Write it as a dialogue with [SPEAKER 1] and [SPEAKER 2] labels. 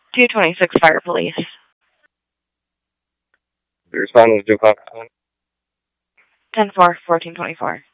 [SPEAKER 1] 226 Fire Police.
[SPEAKER 2] The respondent was due call.
[SPEAKER 1] 10-4, 1424.